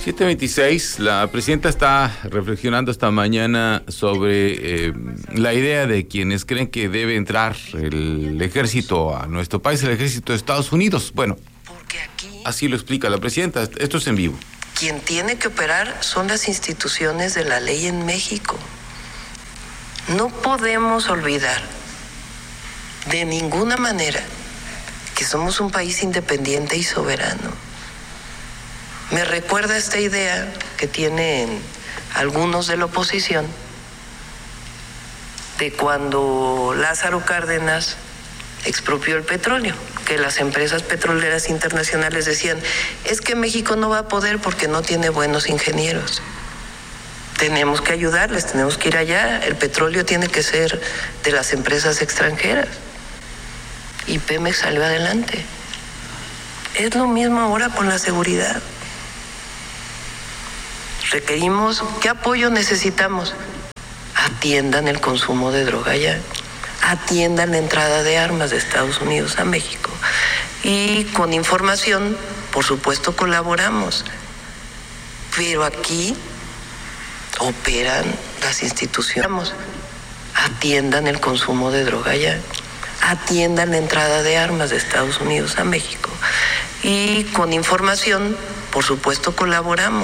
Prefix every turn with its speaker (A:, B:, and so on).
A: 7:26, la presidenta está reflexionando esta mañana sobre la idea de quienes creen que debe entrar el ejército a nuestro país, el ejército de Estados Unidos. Bueno, así lo explica la presidenta. Esto es en vivo.
B: Quien tiene que operar son las instituciones de la ley en México. No podemos olvidar de ninguna manera que somos un país independiente y soberano. Me recuerda esta idea que tienen algunos de la oposición de cuando Lázaro Cárdenas expropió el petróleo, que las empresas petroleras internacionales decían, es que México no va a poder porque no tiene buenos ingenieros. Tenemos que ayudarles, tenemos que ir allá, el petróleo tiene que ser de las empresas extranjeras. Y Pemex salió adelante. Es lo mismo ahora con la seguridad. Requerimos, ¿qué apoyo necesitamos? Atiendan el consumo de droga allá, atiendan la entrada de armas de Estados Unidos a México. Y con información, por supuesto, colaboramos. Pero aquí operan las instituciones. Atiendan el consumo de droga allá, atiendan la entrada de armas de Estados Unidos a México. Y con información, por supuesto, colaboramos.